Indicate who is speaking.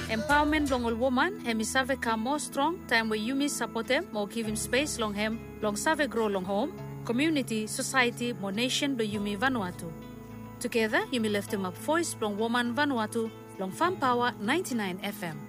Speaker 1: Empowerment long all woman, hemi save ka more strong, time where Yumi support them, more give him space long hem, long save grow long home, community, society, more nation do Yumi Vanuatu. Together, Yumi lift him up voice long woman Vanuatu, long Farm Power 99 FM.